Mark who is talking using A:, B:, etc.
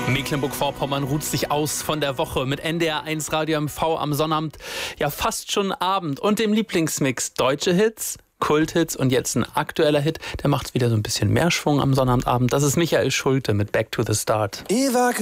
A: Mecklenburg-Vorpommern ruht sich aus von der Woche mit NDR1 Radio MV am Sonnabend. Ja, fast schon Abend und dem Lieblingsmix deutsche Hits, Kulthits und jetzt ein aktueller Hit. Der macht wieder so ein bisschen mehr Schwung am Sonnabendabend. Das ist Michael Schulte mit Back to the Start.